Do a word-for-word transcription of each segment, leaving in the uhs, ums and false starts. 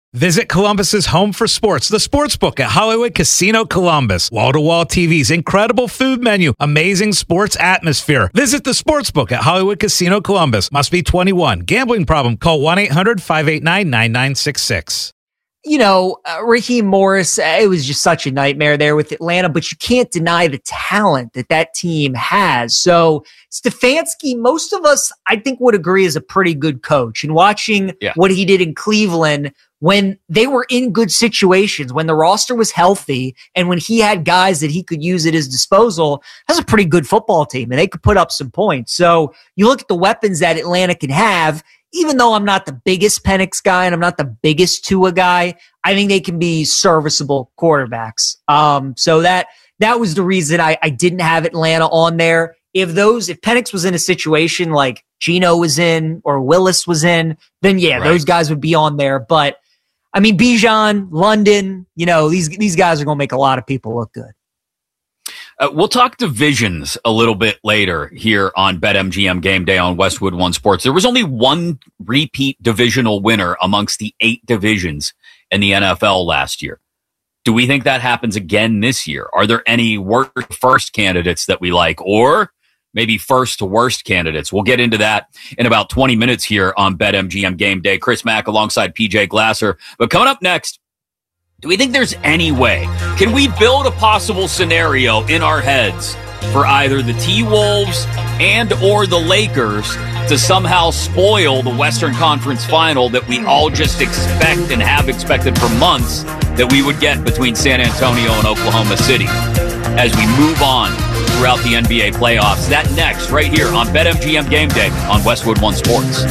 Visit Columbus's home for sports, the Sportsbook at Hollywood Casino Columbus. Wall-to-wall T Vs, incredible food menu, amazing sports atmosphere. Visit the Sportsbook at Hollywood Casino Columbus. Must be twenty-one. Gambling problem? Call one eight hundred five eight nine nine nine six six. You know, uh, Raheem Morris, uh, it was just such a nightmare there with Atlanta, but you can't deny the talent that that team has. So Stefanski, most of us, I think, would agree is a pretty good coach. And watching yeah. what he did in Cleveland when they were in good situations, when the roster was healthy, and when he had guys that he could use at his disposal, that's a pretty good football team, and they could put up some points. So you look at the weapons that Atlanta can have. Even though I'm not the biggest Penix guy and I'm not the biggest Tua guy, I think they can be serviceable quarterbacks. Um, so that that was the reason I, I didn't have Atlanta on there. If those, if Penix was in a situation like Geno was in or Willis was in, then yeah, right. those guys would be on there. But I mean, Bijan, London, you know, these these guys are going to make a lot of people look good. Uh, we'll talk divisions a little bit later here on BetMGM Game Day on Westwood One Sports. There was only one repeat divisional winner amongst the eight divisions in the N F L last year. Do we think that happens again this year? Are there any worst first candidates that we like, or maybe first to worst candidates? We'll get into that in about twenty minutes here on BetMGM Game Day. Chris Mack alongside P J Glasser. But coming up next, do we think there's any way? Can we build a possible scenario in our heads for either the T-Wolves and or the Lakers to somehow spoil the Western Conference Final that we all just expect and have expected for months that we would get between San Antonio and Oklahoma City as we move on throughout the N B A playoffs? That next, right here on BetMGM Game Day on Westwood One Sports.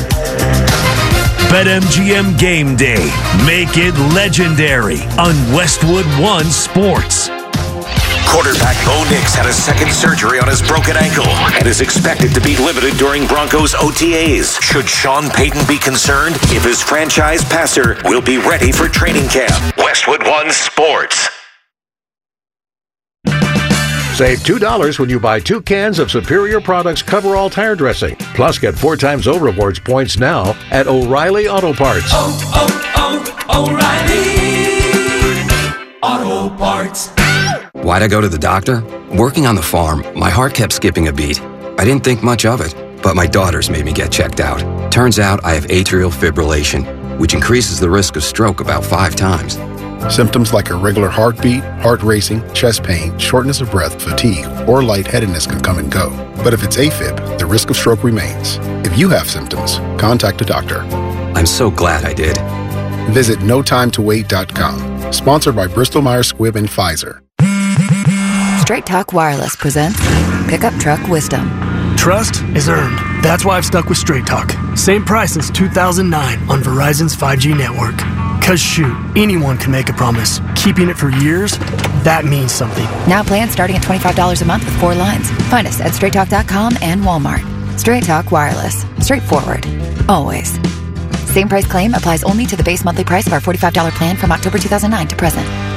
BetMGM Game Day. Make it legendary on Westwood One Sports. Quarterback Bo Nix had a second surgery on his broken ankle and is expected to be limited during Broncos O T As. Should Sean Payton be concerned if his franchise passer will be ready for training camp? Westwood One Sports. Save two dollars when you buy two cans of Superior Products Coverall Tire Dressing. Plus, get four times O Rewards points now at O'Reilly Auto Parts. Oh, oh, oh, O'Reilly Auto Parts. Why'd I go to the doctor? Working on the farm, my heart kept skipping a beat. I didn't think much of it, but my daughters made me get checked out. Turns out I have atrial fibrillation, which increases the risk of stroke about five times. Symptoms like irregular heartbeat, heart racing, chest pain, shortness of breath, fatigue, or lightheadedness can come and go. But if it's AFib, the risk of stroke remains. If you have symptoms, contact a doctor. I'm so glad I did. Visit no time to wait dot com. Sponsored by Bristol Myers Squibb and Pfizer. Straight Talk Wireless presents Pickup Truck Wisdom. Trust is earned. That's why I've stuck with Straight Talk. Same price since two thousand nine on Verizon's five G network. Cause shoot, anyone can make a promise. Keeping it for years, that means something. Now plans starting at twenty-five dollars a month with four lines. Find us at straight talk dot com and Walmart. Straight Talk Wireless. Straightforward. Always. Same price claim applies only to the base monthly price of our forty-five dollars plan from October two thousand nine to present.